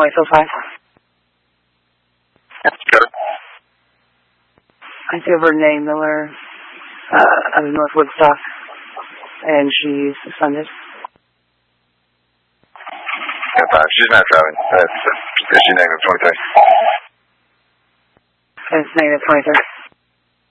Whitefield 5. Got it. I see over Nay Miller out of North Woodstock, and she's suspended. Yeah, 5. She's not driving. Is she negative 23? It's negative 23.